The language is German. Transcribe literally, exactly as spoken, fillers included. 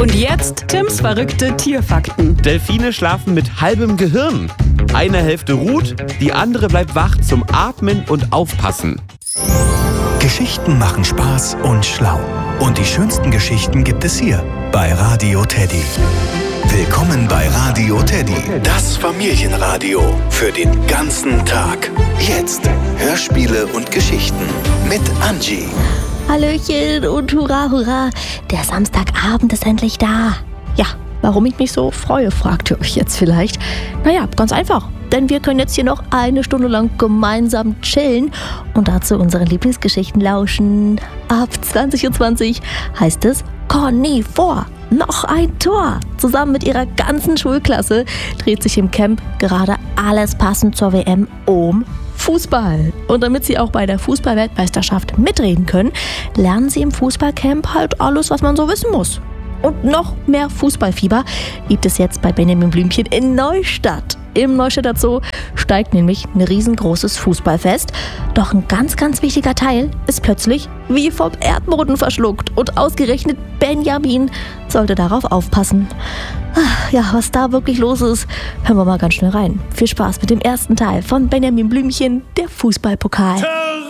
Und jetzt Tims verrückte Tierfakten. Delfine schlafen mit halbem Gehirn. Eine Hälfte ruht, die andere bleibt wach zum Atmen und Aufpassen. Geschichten machen Spaß und schlau. Und die schönsten Geschichten gibt es hier bei Radio Teddy. Willkommen bei Radio Teddy, das Familienradio für den ganzen Tag. Jetzt Hörspiele und Geschichten mit Angie. Hallöchen und hurra, hurra, der Samstagabend ist endlich da. Ja, warum ich mich so freue, fragt ihr euch jetzt vielleicht. Naja, ganz einfach, denn wir können jetzt hier noch eine Stunde lang gemeinsam chillen und dazu unseren Lieblingsgeschichten lauschen. Ab zwanzig Uhr zwanzig heißt es Conny vor, noch ein Tor. Zusammen mit ihrer ganzen Schulklasse dreht sich im Camp gerade alles passend zur W M um Fußball. Und damit sie auch bei der Fußball-Weltmeisterschaft mitreden können, lernen sie im Fußballcamp halt alles, was man so wissen muss. Und noch mehr Fußballfieber gibt es jetzt bei Benjamin Blümchen in Neustadt. Im Neustädter Zoo steigt nämlich ein riesengroßes Fußballfest. Doch ein ganz, ganz wichtiger Teil ist plötzlich wie vom Erdboden verschluckt. Und ausgerechnet Benjamin sollte darauf aufpassen. Ja, was da wirklich los ist, hören wir mal ganz schnell rein. Viel Spaß mit dem ersten Teil von Benjamin Blümchen, der Fußballpokal.